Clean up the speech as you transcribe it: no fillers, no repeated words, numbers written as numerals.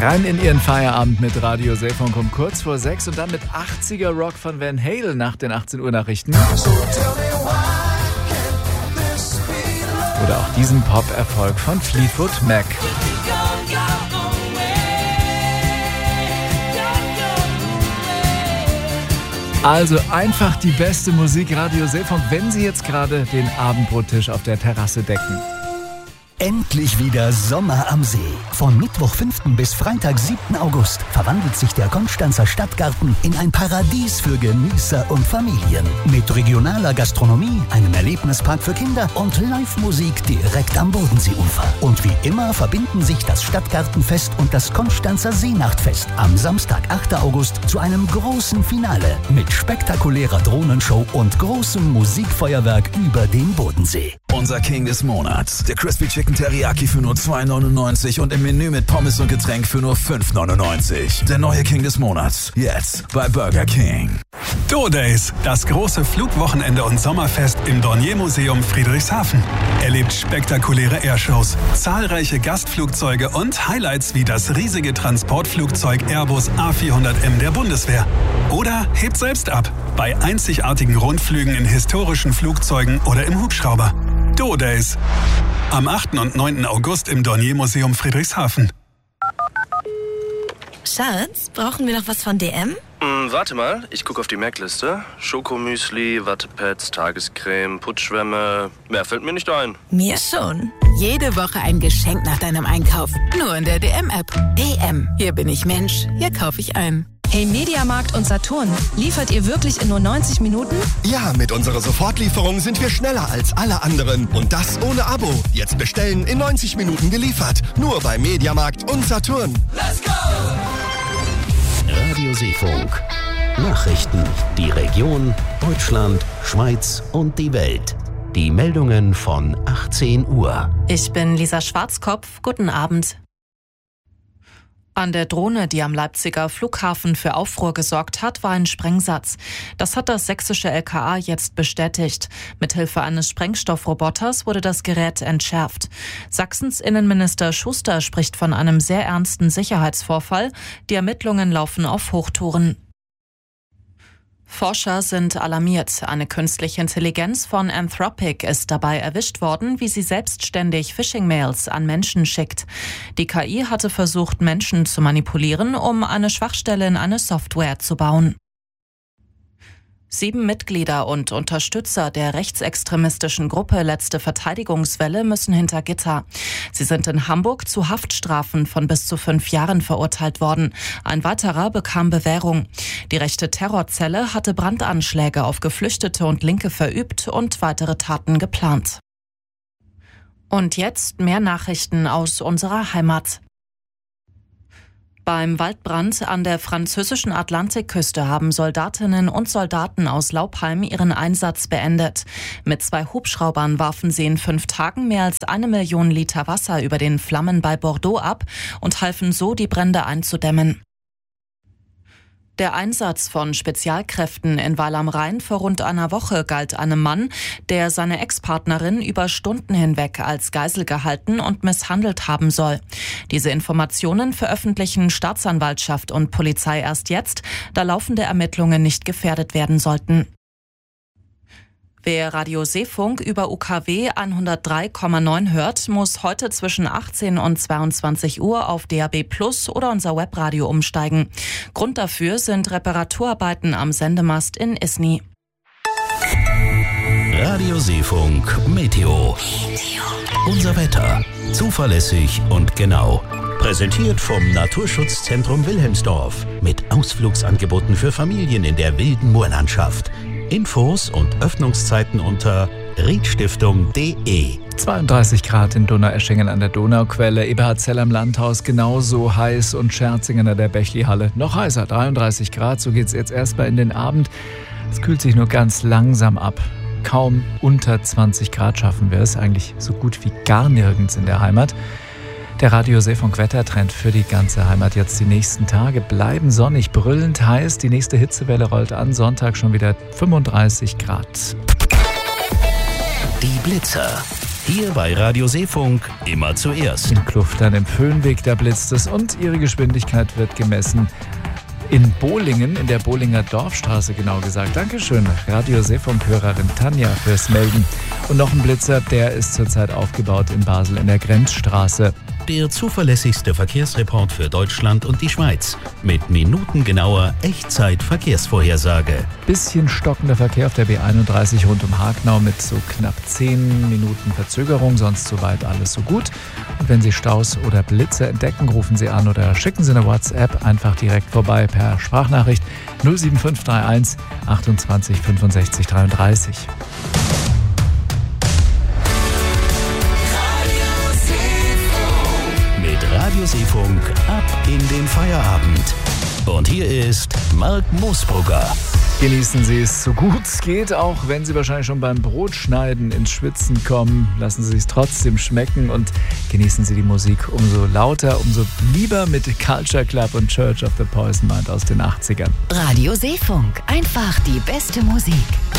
Rein in Ihren Feierabend mit Radio Seefunk um kurz vor 6 und dann mit 80er Rock von Van Halen nach den 18 Uhr Nachrichten. Oder auch diesen Pop-Erfolg von Fleetwood Mac. Also einfach die beste Musik Radio Seefunk, wenn Sie jetzt gerade den Abendbrottisch auf der Terrasse decken. Endlich wieder Sommer am See. Von Mittwoch 5. bis Freitag 7. August verwandelt sich der Konstanzer Stadtgarten in ein Paradies für Genießer und Familien. Mit regionaler Gastronomie, einem Erlebnispark für Kinder und Live-Musik direkt am Bodenseeufer. Und wie immer verbinden sich das Stadtgartenfest und das Konstanzer Seenachtfest am Samstag, 8. August zu einem großen Finale mit spektakulärer Drohnenshow und großem Musikfeuerwerk über den Bodensee. Unser King des Monats, der Crispy Chicken Teriyaki für nur 2,99 und im Menü mit Pommes und Getränk für nur 5,99. Der neue King des Monats, jetzt bei Burger King. Do-Days, das große Flugwochenende und Sommerfest im Dornier-Museum Friedrichshafen. Erlebt spektakuläre Airshows, zahlreiche Gastflugzeuge und Highlights wie das riesige Transportflugzeug Airbus A400M der Bundeswehr. Oder hebt selbst ab bei einzigartigen Rundflügen in historischen Flugzeugen oder im Hubschrauber. Do-Days. Am 8. und 9. August im Dornier-Museum Friedrichshafen. Schatz, brauchen wir noch was von DM? Warte mal, ich gucke auf die Merkliste. Schokomüsli, Wattepads, Tagescreme, Putzschwämme. Mehr fällt mir nicht ein. Mir schon. Jede Woche ein Geschenk nach deinem Einkauf. Nur in der DM-App. DM. Hier bin ich Mensch. Hier kaufe ich ein. Hey Mediamarkt und Saturn, liefert ihr wirklich in nur 90 Minuten? Ja, mit unserer Sofortlieferung sind wir schneller als alle anderen. Und das ohne Abo. Jetzt bestellen, in 90 Minuten geliefert. Nur bei Mediamarkt und Saturn. Let's go! Radio Seefunk. Nachrichten. Die Region, Deutschland, Schweiz und die Welt. Die Meldungen von 18 Uhr. Ich bin Lisa Schwarzkopf. Guten Abend. An der Drohne, die am Leipziger Flughafen für Aufruhr gesorgt hat, war ein Sprengsatz. Das hat das sächsische LKA jetzt bestätigt. Mithilfe eines Sprengstoffroboters wurde das Gerät entschärft. Sachsens Innenminister Schuster spricht von einem sehr ernsten Sicherheitsvorfall. Die Ermittlungen laufen auf Hochtouren. Forscher sind alarmiert. Eine künstliche Intelligenz von Anthropic ist dabei erwischt worden, wie sie selbstständig Phishing-Mails an Menschen schickt. Die KI hatte versucht, Menschen zu manipulieren, um eine Schwachstelle in eine Software zu bauen. 7 Mitglieder und Unterstützer der rechtsextremistischen Gruppe Letzte Verteidigungswelle müssen hinter Gitter. Sie sind in Hamburg zu Haftstrafen von bis zu 5 Jahren verurteilt worden. Ein weiterer bekam Bewährung. Die rechte Terrorzelle hatte Brandanschläge auf Geflüchtete und Linke verübt und weitere Taten geplant. Und jetzt mehr Nachrichten aus unserer Heimat. Beim Waldbrand an der französischen Atlantikküste haben Soldatinnen und Soldaten aus Laupheim ihren Einsatz beendet. Mit 2 Hubschraubern warfen sie in 5 Tagen mehr als 1 Million Liter Wasser über den Flammen bei Bordeaux ab und halfen so, die Brände einzudämmen. Der Einsatz von Spezialkräften in Weil am Rhein vor rund einer Woche galt einem Mann, der seine Ex-Partnerin über Stunden hinweg als Geisel gehalten und misshandelt haben soll. Diese Informationen veröffentlichen Staatsanwaltschaft und Polizei erst jetzt, da laufende Ermittlungen nicht gefährdet werden sollten. Wer Radio Seefunk über UKW 103,9 hört, muss heute zwischen 18 und 22 Uhr auf DAB+ oder unser Webradio umsteigen. Grund dafür sind Reparaturarbeiten am Sendemast in Isny. Radio Seefunk Meteo. Unser Wetter. Zuverlässig und genau. Präsentiert vom Naturschutzzentrum Wilhelmsdorf. Mit Ausflugsangeboten für Familien in der wilden Moorlandschaft. Infos und Öffnungszeiten unter riedstiftung.de. 32 Grad in Donaueschingen an der Donauquelle, Eberhardzell am Landhaus genauso heiß und Scherzingen an der Bächli-Halle noch heißer, 33 Grad. So geht's jetzt erstmal in den Abend. Es kühlt sich nur ganz langsam ab. Kaum unter 20 Grad schaffen wir es, eigentlich so gut wie gar nirgends in der Heimat. Der Radio Seefunk Wettertrend für die ganze Heimat jetzt die nächsten Tage bleiben sonnig, brüllend heiß. Die nächste Hitzewelle rollt an, Sonntag schon wieder 35 Grad. Die Blitzer. Hier bei Radio Seefunk immer zuerst. In Kluftern im Föhnweg, da blitzt es und ihre Geschwindigkeit wird gemessen. In Bohlingen, in der Bohlinger Dorfstraße genau gesagt. Dankeschön, Radio Seefunk-Hörerin Tanja fürs Melden. Und noch ein Blitzer, der ist zurzeit aufgebaut in Basel in der Grenzstraße. Der zuverlässigste Verkehrsreport für Deutschland und die Schweiz. Mit minutengenauer Echtzeit-Verkehrsvorhersage. Bisschen stockender Verkehr auf der B31 rund um Hagenau mit so knapp 10 Minuten Verzögerung. Sonst soweit alles so gut. Und wenn Sie Staus oder Blitze entdecken, rufen Sie an oder schicken Sie eine WhatsApp einfach direkt vorbei per Sprachnachricht 07531 28 65 33. Radio Seefunk ab in den Feierabend. Und hier ist Marc Moosbrugger. Genießen Sie es so gut es geht, auch wenn Sie wahrscheinlich schon beim Brotschneiden ins Schwitzen kommen. Lassen Sie es trotzdem schmecken und genießen Sie die Musik umso lauter, umso lieber mit Culture Club und Church of the Poison Mind aus den 80ern. Radio Seefunk, einfach die beste Musik.